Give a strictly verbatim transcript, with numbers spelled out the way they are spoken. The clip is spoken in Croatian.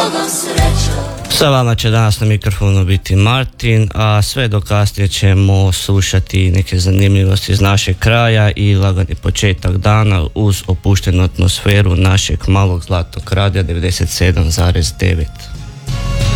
Bogom srećom. Sa vama će danas na mikrofonu biti Martin, a sve do kasnije ćemo slušati neke zanimljivosti iz našeg kraja i lagani početak dana uz opuštenu atmosferu našeg malog zlatnog radija devedeset sedam zarez devet.